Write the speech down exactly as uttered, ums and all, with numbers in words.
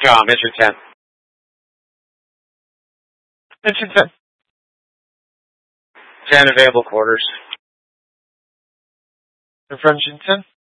Um, mission ten. Mission ten. ten available quarters. Infringement ten.